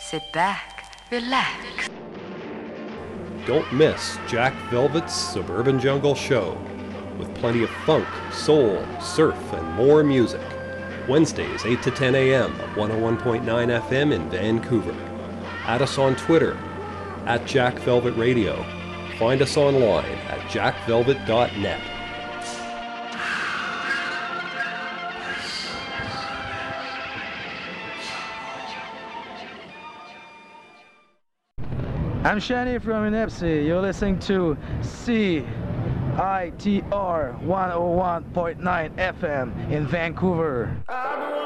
Sit back, relax. Don't miss Jack Velvet's Suburban Jungle Show, with plenty of funk, soul, surf, and more music. Wednesdays, 8 to 10 a.m. at 101.9 FM in Vancouver. Add us on Twitter, at Jack Velvet Radio. Find us online at jackvelvet.net. I'm Shani from Inepsi. You're listening to CITR 101.9 FM in Vancouver.